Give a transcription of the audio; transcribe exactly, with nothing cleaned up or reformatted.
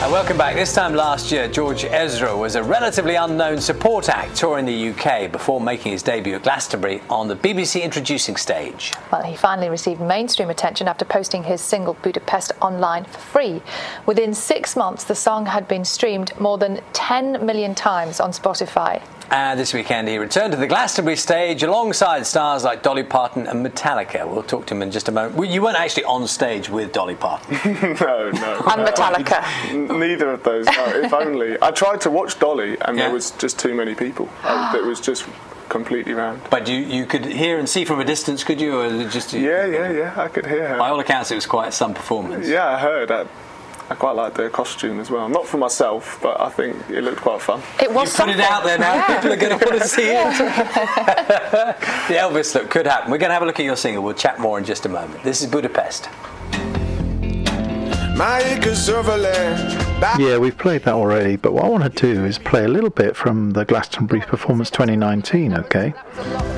Uh, welcome back. This time last year, George Ezra was a relatively unknown support act touring the U K before making his debut at Glastonbury on the B B C introducing stage. Well, he finally received mainstream attention after posting his single Budapest online for free. Within six months, the song had been streamed more than ten million times on Spotify. And this weekend, he returned to the Glastonbury stage alongside stars like Dolly Parton and Metallica. We'll talk to him in just a moment. Well, you weren't actually on stage with Dolly Parton. no, no. And Metallica. Neither of those. No, if only. I tried to watch Dolly, and Yeah. there was just too many people. I, it was just completely rammed. But you, you could hear and see from a distance, could you? Or just Yeah, yeah, yeah. I could hear her. By all accounts, it was quite some performance. Yeah, I heard that. I quite liked their costume as well. Not for myself, but I think it looked quite fun. It was You put something. it out there now. Yeah. People are going to want to see it. The Elvis look could happen. We're going to have a look at your single. We'll chat more in just a moment. This is Budapest. Yeah, we've played that already, but what I want to do is play a little bit from the Glastonbury Performance twenty nineteen, okay?